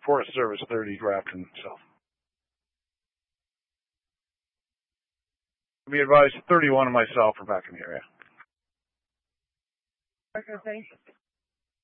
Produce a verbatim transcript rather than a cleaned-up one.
Forest Service thirty Grafton South. Be advised, thirty-one of myself are back in the area. Okay, thanks.